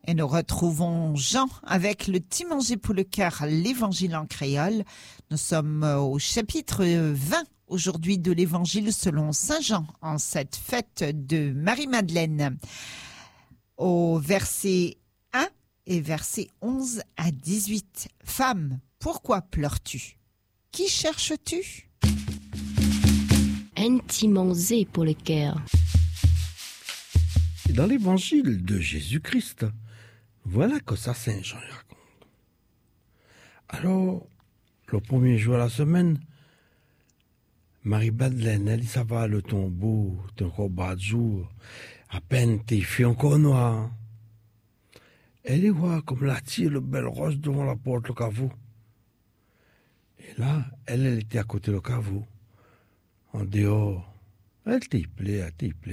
Et nous retrouvons Jean avec le petit manger pour le cœur, l'évangile en créole. Nous sommes au chapitre 20 aujourd'hui de l'évangile selon Saint Jean, en cette fête de Marie-Madeleine. Au verset 1 et verset 11 à 18. Femme, pourquoi pleures-tu? Qui cherches-tu? Un petit manger pour le cœur. Dans l'évangile de Jésus-Christ, voilà que ça Saint Jean raconte. Alors, le premier jour de la semaine, Marie-Madeleine, elle ça va le tombeau, t'es encore bas de jour, à peine t'es fait encore noir. Elle y voit comme la tire le bel roche devant la porte le caveau. Et là, elle était à côté le caveau, en dehors. Elle t'y plaît.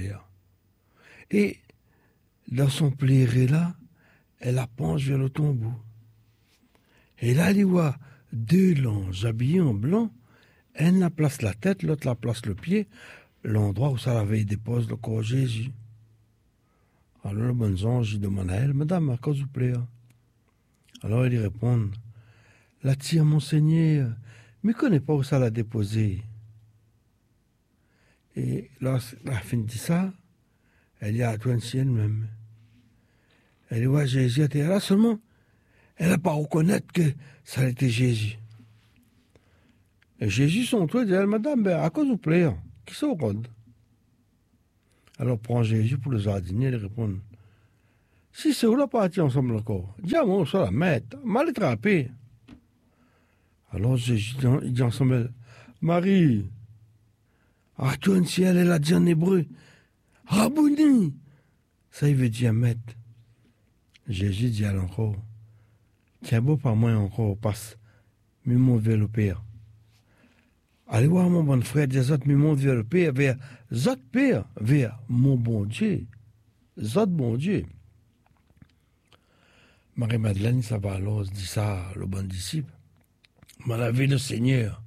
Et dans son plairé là, elle penche vers le tombeau. Et là, elle y voit deux langes habillés en blanc. Elle la place la tête, l'autre la place le pied, l'endroit où ça l'avait dépose le corps de Jésus. Alors le bon ange il demande à elle, Madame, à cause vous plaît. Alors elle y répond, la tire mon Seigneur, mais ne connaît pas où ça l'a déposé. Et lorsqu'elle a fini de ça, elle y a attendu elle-même. Elle y voit Jésus était là seulement. Elle n'a pas reconnaître que ça était Jésus. Et Jésus son toit dit, Madame, à cause vous plaît, qui s'en rôde? Alors prend Jésus pour le jardinier et répond, si c'est où la partie ensemble encore, dis-moi sur la mettre, mal attrapé. Alors Jésus il dit ensemble, Marie, à toi un ciel, elle a dit en hébreu, Rabouni, ça il veut dire maître. Jésus dit alors encore, tiens beau par moi encore, passe, mais mon vers le Père. Allez voir mon bon frère, des autres, mais mon vers le Père, vers autres Père, vers mon bon Dieu, autres bon Dieu. Marie-Madeleine, ça va alors, dit ça, le bon disciple, m'a lavé le Seigneur.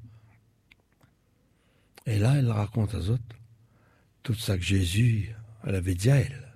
Et là, elle raconte aux autres tout ça que Jésus, elle avait dit à elle.